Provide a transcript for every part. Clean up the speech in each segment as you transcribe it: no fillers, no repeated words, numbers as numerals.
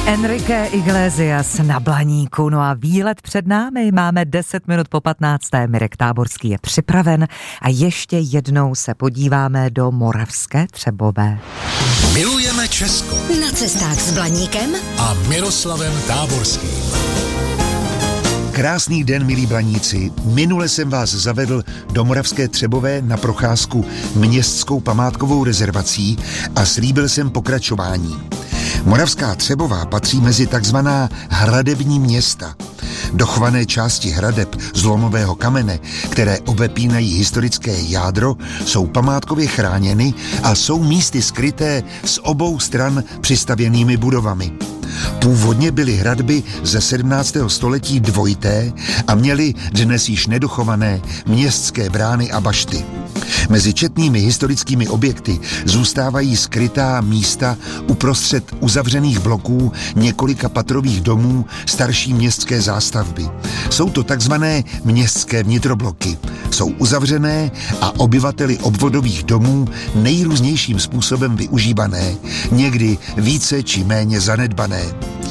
Enrique Iglesias na Blaníku, no a výlet před námi, máme 10 minut po 15. Mirek Táborský je připraven a ještě jednou se podíváme do Moravské Třebové. Milujeme Česko. Na cestách s Blaníkem A Miroslavem Táborským. Krásný den, milí Blaníci. Minule jsem vás zavedl do Moravské Třebové na procházku městskou památkovou rezervací a slíbil jsem pokračování. Moravská Třebová patří mezi takzvaná hradební města. Dochované části hradeb z lomového kamene, které obepínají historické jádro, jsou památkově chráněny a jsou místy skryté z obou stran přistavěnými budovami. Původně byly hradby ze 17. století dvojité a měly dnes již nedochované městské brány a bašty. Mezi četnými historickými objekty zůstávají skrytá místa uprostřed uzavřených bloků několika patrových domů starší městské zástavby. Jsou to takzvané městské vnitrobloky. Jsou uzavřené a obyvateli obvodových domů nejrůznějším způsobem využívané, někdy více či méně zanedbané.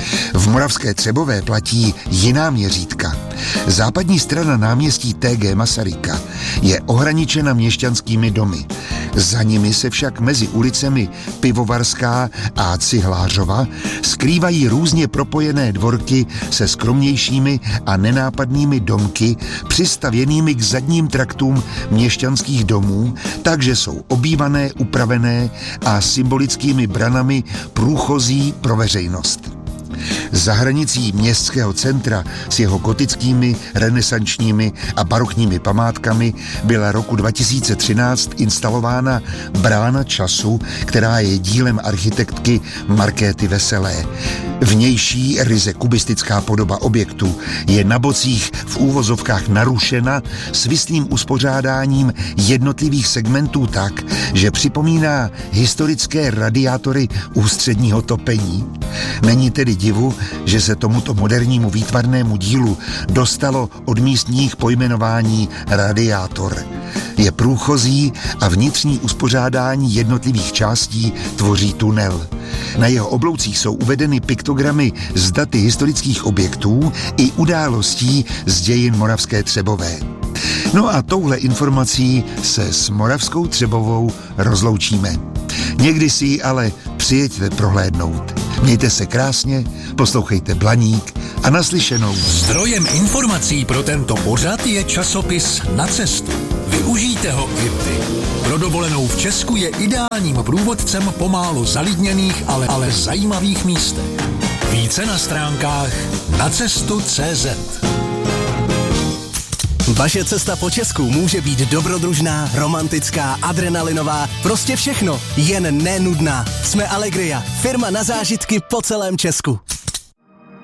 V Moravské Třebové platí jiná měřítka. Západní strana náměstí T.G. Masaryka je ohraničena měšťanskými domy. Za nimi se však mezi ulicemi Pivovarská a Cihlářova skrývají různě propojené dvorky se skromnějšími a nenápadnými domky přistavěnými k zadním traktům měšťanských domů, takže jsou obývané, upravené a symbolickými branami průchozí pro veřejnost. Za hranicí městského centra s jeho gotickými, renesančními a barokními památkami byla roku 2013 instalována brána času, která je dílem architektky Markéty Veselé. Vnější, ryze kubistická podoba objektu je na bocích v úvozovkách narušena svislým uspořádáním jednotlivých segmentů tak, že připomíná historické radiátory ústředního topení. Není tedy divu, že se tomuto modernímu výtvarnému dílu dostalo od místních pojmenování radiátor. Je průchozí a vnitřní uspořádání jednotlivých částí tvoří tunel. Na jeho obloucích jsou uvedeny piktogramy s daty historických objektů i událostí z dějin Moravské Třebové. No a touhle informací se s Moravskou Třebovou rozloučíme. Někdy si ji ale přijeďte prohlédnout. Mějte se krásně, poslouchejte Blaník a naslyšenou. Zdrojem informací pro tento pořad je časopis Na cestu. Využijte ho i vy. Pro dovolenou v Česku je ideálním průvodcem po málo zalidněných, ale zajímavých místech. Více na stránkách nacestu.cz. Vaše cesta po Česku může být dobrodružná, romantická, adrenalinová, prostě všechno, jen nenudná. Jsme Allegria, firma na zážitky po celém Česku.